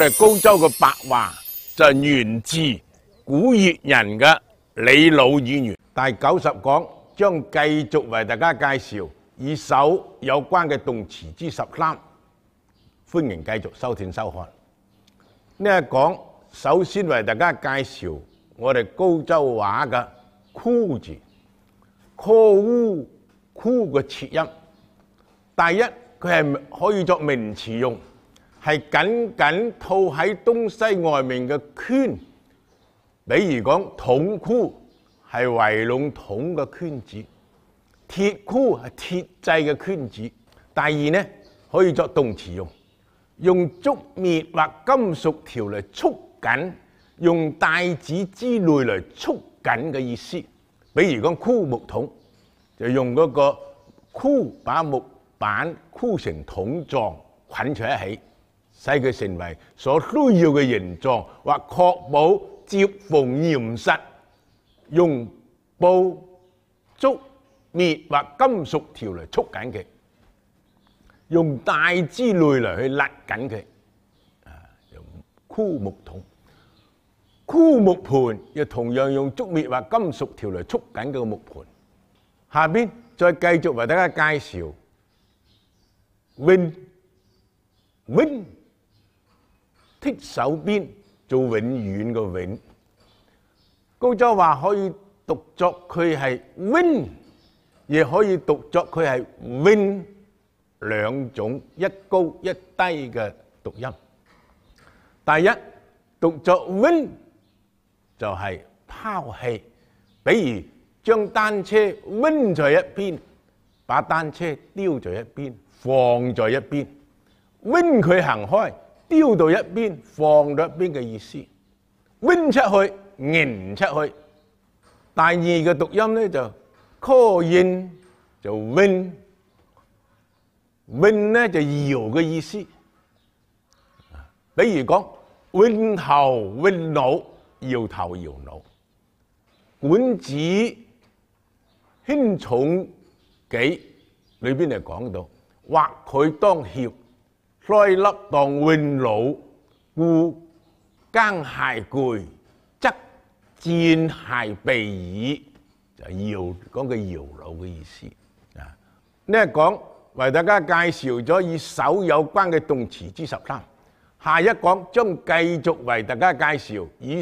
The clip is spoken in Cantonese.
高州嘅白話就源自古越人嘅李老語言。第90講將繼續為大家介紹與手有關嘅動詞之13，歡迎繼續收聽收看。呢一講首先為大家介紹我哋高州話嘅箍字，call 嘅切音。第一，佢係可以作名詞用，係緊緊套喺東西外面嘅圈，比如講筒箍係圍籠筒嘅圈子，鐵箍係鐵製嘅圈子。第二呢，可以作動詞用，用竹篾或金屬條嚟束緊，用帶子之類嚟束緊嘅意思。比如講箍木桶，就用嗰個箍把木板箍成桶狀，捆在一起，使佢成為所需要嘅形狀，或確保接縫嚴實。用布、竹篾或金屬條嚟束緊佢，用帶之類嚟去勒緊佢。用箍木桶、箍木盤，亦同樣用竹篾或金屬條嚟束緊個木盤。下邊再繼續為大家介紹永剔手邊做永遠嘅永。高州話可以讀作佢係 win， 亦可以讀作佢係 win， 兩種一高一低嘅讀音。第一，讀作 win 就係拋棄，比如將單車 win 在一邊，把單車丟在一邊，放在一邊。win 佢行開，丟到一邊，放到一邊嘅意思。win 出去，迎出去。第二個讀音咧就 call in 就 win 咧就搖嘅意思。比如講 win 頭 win 腦，搖頭搖腦。管子輕重己裏邊就講到，或佢當脅，衰粒當 win 腦，故耕械攰，則戰械備矣，就搖講嘅搖腦嘅意思。呢一講為大家介紹咗與手有關嘅動詞之13，下一講將繼續為大家介紹與